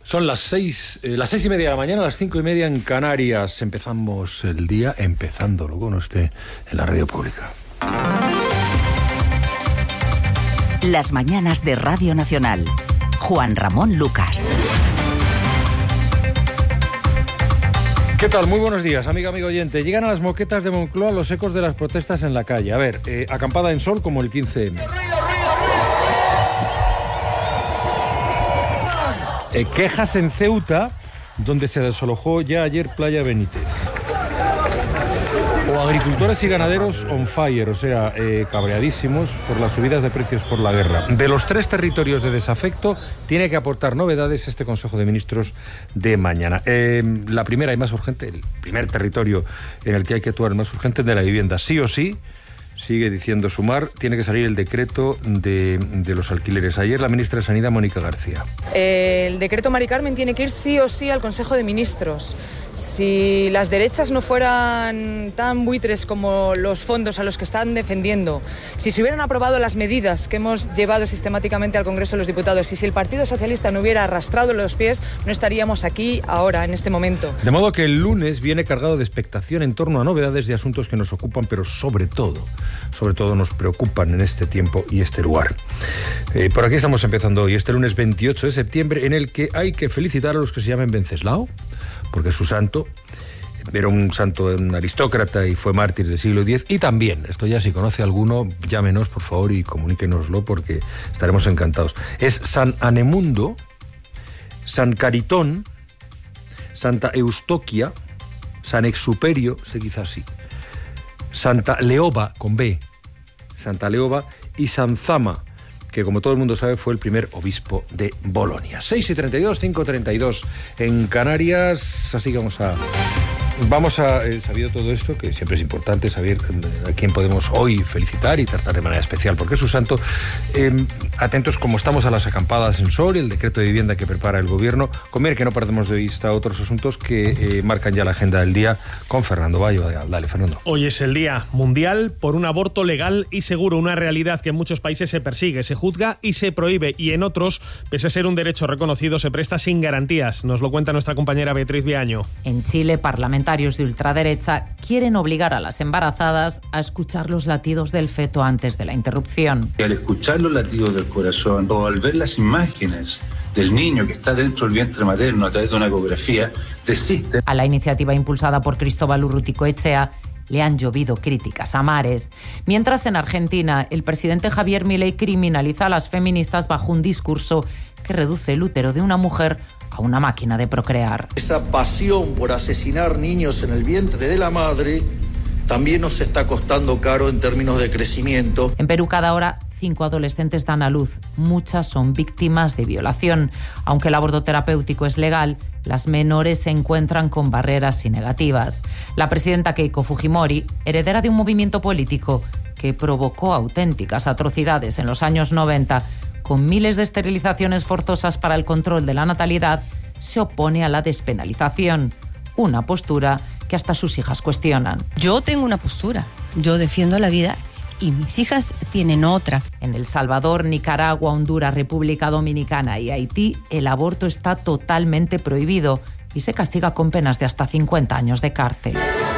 Son las 6:30 de la mañana, las 5:30 en Canarias. Empezamos el día empezándolo con usted en la radio pública. Las mañanas de Radio Nacional. Juan Ramón Lucas. ¿Qué tal? Muy buenos días, amigo oyente. Llegan a las moquetas de Moncloa los ecos de las protestas en la calle. A ver, acampada en sol como el 15M. Quejas en Ceuta, donde se desalojó ya ayer Playa Benítez. O agricultores y ganaderos on fire, o sea, cabreadísimos por las subidas de precios por la guerra. De los 3 territorios de desafecto, tiene que aportar novedades este Consejo de Ministros de mañana. La primera y más urgente, el primer territorio en el que hay que actuar más urgente es de la vivienda. Sí o sí, sigue diciendo Sumar, tiene que salir el decreto de los alquileres. Ayer la ministra de Sanidad, Mónica García. El decreto Mari Carmen tiene que ir sí o sí al Consejo de Ministros. Si las derechas no fueran tan buitres como los fondos a los que están defendiendo, si se hubieran aprobado las medidas que hemos llevado sistemáticamente al Congreso de los Diputados y si el Partido Socialista no hubiera arrastrado los pies, no estaríamos aquí ahora, en este momento. De modo que el lunes viene cargado de expectación en torno a novedades de asuntos que nos ocupan, pero sobre todo nos preocupan en este tiempo y este lugar. Por aquí estamos empezando hoy, este lunes 28 de septiembre, en el que hay que felicitar a los que se llamen Venceslao, porque es su santo, era un santo, un aristócrata y fue mártir del siglo X, y también, esto ya si conoce alguno, llámenos por favor y comuníquenoslo porque estaremos encantados. Es San Anemundo, San Caritón, Santa Eustoquia, San Exuperio, se dice así, Santa Leoba, con B, Santa Leoba, y San Zama, que como todo el mundo sabe fue el primer obispo de Bolonia. 6:32, 5:32 en Canarias, así que vamos a sabido todo esto, que siempre es importante saber a quién podemos hoy felicitar y tratar de manera especial, porque es su santo. Atentos como estamos a las acampadas en sol y el decreto de vivienda que prepara el gobierno, conviene que no perdamos de vista otros asuntos que marcan ya la agenda del día con Fernando Bayo. Dale, Fernando. Hoy es el Día Mundial por un aborto legal y seguro, una realidad que en muchos países se persigue, se juzga y se prohíbe, y en otros, pese a ser un derecho reconocido, se presta sin garantías. Nos lo cuenta nuestra compañera Beatriz Viaño. En Chile, parlamentarios de ultraderecha quieren obligar a las embarazadas a escuchar los latidos del feto antes de la interrupción. Al escuchar los latidos del corazón o al ver las imágenes del niño que está dentro del vientre materno a través de una ecografía, desisten. A la iniciativa impulsada por Cristóbal Urruticoechea le han llovido críticas a mares. Mientras en Argentina, el presidente Javier Milei criminaliza a las feministas bajo un discurso que reduce el útero de una mujer a una máquina de procrear. Esa pasión por asesinar niños en el vientre de la madre también nos está costando caro en términos de crecimiento. En Perú, cada hora 5 adolescentes dan a luz. Muchas son víctimas de violación. Aunque el aborto terapéutico es legal, las menores se encuentran con barreras y negativas. La presidenta Keiko Fujimori, heredera de un movimiento político que provocó auténticas atrocidades en los años 90, con miles de esterilizaciones forzosas para el control de la natalidad, se opone a la despenalización. Una postura que hasta sus hijas cuestionan. Yo tengo una postura, yo defiendo la vida y mis hijas tienen otra. En El Salvador, Nicaragua, Honduras, República Dominicana y Haití, el aborto está totalmente prohibido y se castiga con penas de hasta 50 años de cárcel.